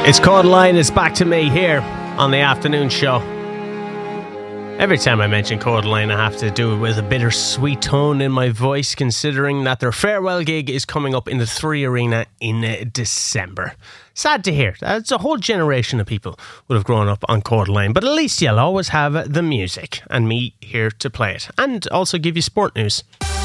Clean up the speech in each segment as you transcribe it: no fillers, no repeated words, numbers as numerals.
It's Cordeline, it's back to me here on the afternoon show. Every time I mention Cordeline, I have to do it with a bittersweet tone in my voice, considering that their farewell gig is coming up in the Three Arena in December. Sad to hear. It's a whole generation of people would have grown up on Cordeline, but at least you'll always have the music and me here to play it, and also give you sport news.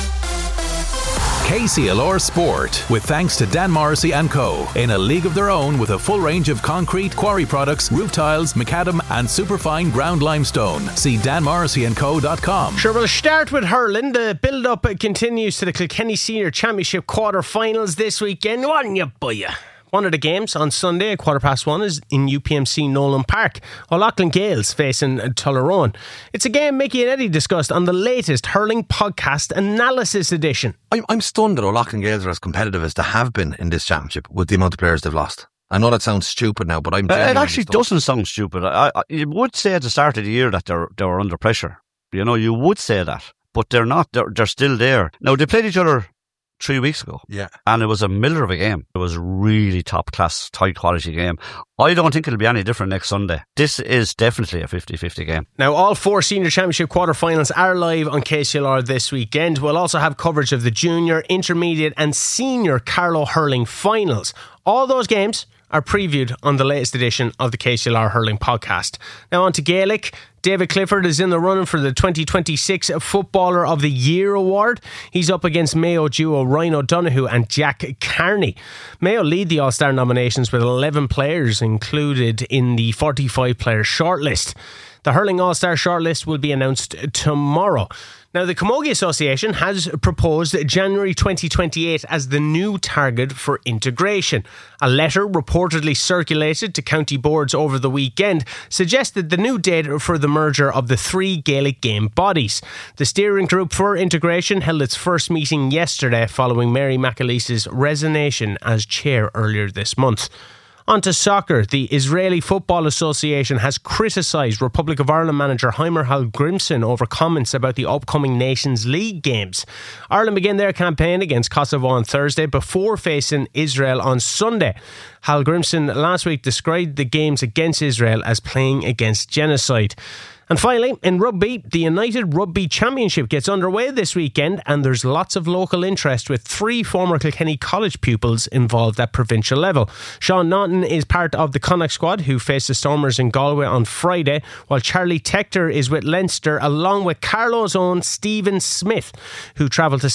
KCLR Sport, with thanks to Dan Morrissey & Co. In a league of their own with a full range of concrete, quarry products, roof tiles, macadam and superfine ground limestone. See danmorrisseyandco.com. Sure, we'll start with hurling. The build-up continues to the Kilkenny Senior Championship quarter-finals this weekend. Wouldn't you buy ya? One of the games on Sunday at 1:15 is in UPMC Nolan Park. O'Loughlin Gales facing Tullaroan. It's a game Mickey and Eddie discussed on the latest Hurling Podcast Analysis Edition. I'm stunned that O'Loughlin Gales are as competitive as they have been in this championship with the amount of players they've lost. I know that sounds stupid now, but I'm it actually stunned. Doesn't sound stupid. You would say at the start of the year that they were under pressure. You know, you would say that, but they're not. They're still there. Now, they played each other 3 weeks ago. Yeah. And it was a miller of a game. It was a really top class, high quality game. I don't think it'll be any different next Sunday. This is definitely a 50-50 game. Now, all four Senior Championship quarterfinals are live on KCLR this weekend. We'll also have coverage of the Junior, Intermediate and Senior Carlow Hurling finals. All those games are previewed on the latest edition of the KCLR Hurling Podcast. Now on to Gaelic. David Clifford is in the running for the 2026 Footballer of the Year award. He's up against Mayo duo Ryan O'Donoghue and Jack Carney. Mayo lead the All-Star nominations with 11 players included in the 45-player shortlist. The Hurling All-Star shortlist will be announced tomorrow. Now, the Camogie Association has proposed January 2028 as the new target for integration. A letter reportedly circulated to county boards over the weekend suggested the new date for the merger of the three Gaelic game bodies. The steering group for integration held its first meeting yesterday following Mary McAleese's resignation as chair earlier this month. On to soccer. The Israeli Football Association has criticised Republic of Ireland manager Heimer Hallgrimsson over comments about the upcoming Nations League games. Ireland begin their campaign against Kosovo on Thursday before facing Israel on Sunday. Hallgrimsson last week described the games against Israel as playing against genocide. And finally, in rugby, the United Rugby Championship gets underway this weekend, and there's lots of local interest with 3 former Kilkenny College pupils involved at provincial level. Sean Naughton is part of the Connacht squad who face the Stormers in Galway on Friday, while Charlie Tector is with Leinster along with Carlow's own Stephen Smith, who travelled to